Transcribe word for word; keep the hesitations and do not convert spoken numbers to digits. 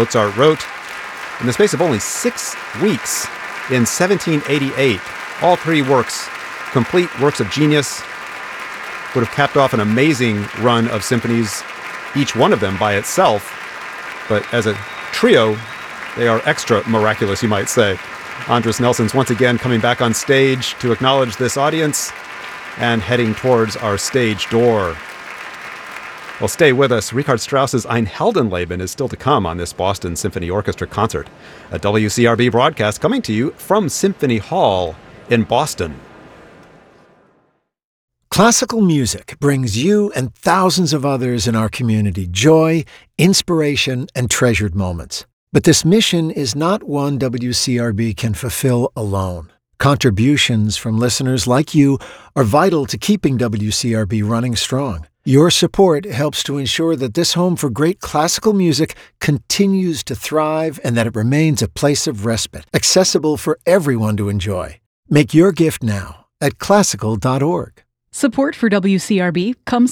Mozart wrote. In the space of only six weeks, in seventeen eighty-eight, all three works, complete works of genius, would have capped off an amazing run of symphonies, each one of them by itself. But as a trio, they are extra miraculous, you might say. Andris Nelson's once again coming back on stage to acknowledge this audience and heading towards our stage door. Well, stay with us. Richard Strauss's Ein Heldenleben is still to come on this Boston Symphony Orchestra concert, a W C R B broadcast coming to you from Symphony Hall in Boston. Classical music brings you and thousands of others in our community joy, inspiration, and treasured moments. But this mission is not one W C R B can fulfill alone. Contributions from listeners like you are vital to keeping W C R B running strong. Your support helps to ensure that this home for great classical music continues to thrive and that it remains a place of respite, accessible for everyone to enjoy. Make your gift now at classical dot org. Support for W C R B comes